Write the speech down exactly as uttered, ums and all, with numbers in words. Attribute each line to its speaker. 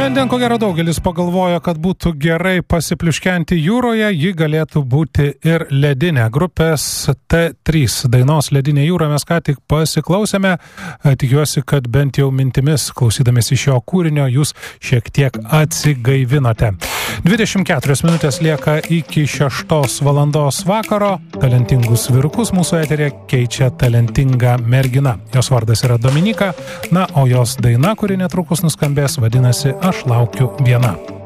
Speaker 1: Šiandien, ko gero, daugelis pagalvojo, kad būtų gerai pasipliuškenti jūroje, ji galėtų būti ir ledinė. Grupės T trys dainos Ledinė jūra mes ką tik pasiklausėme. Tikiuosi, kad bent jau mintimis, klausydamėsi šio kūrinio, jūs šiek tiek atsigaivinote. dvidešimt keturios minutės lieka iki šeštos valandos vakaro. Talentingus vyrukus mūsų eterė keičia talentinga mergina. Jos vardas yra Dominika, na, o jos daina, kuri netrukus nuskambės, vadinasi Aš laukiu viena.